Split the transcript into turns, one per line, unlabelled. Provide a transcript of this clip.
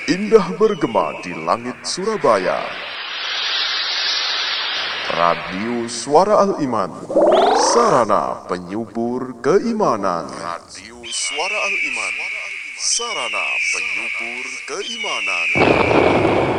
Indah bergema di langit Surabaya. Radio Suara Al-Iman, sarana penyubur keimanan. Radio Suara Al-Iman, sarana penyubur keimanan.